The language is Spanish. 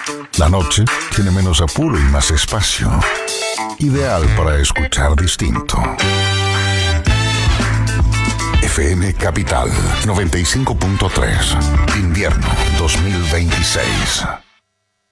La noche tiene menos apuro y más espacio. Ideal para escuchar distinto. FM Capital 95.3. Invierno 2026.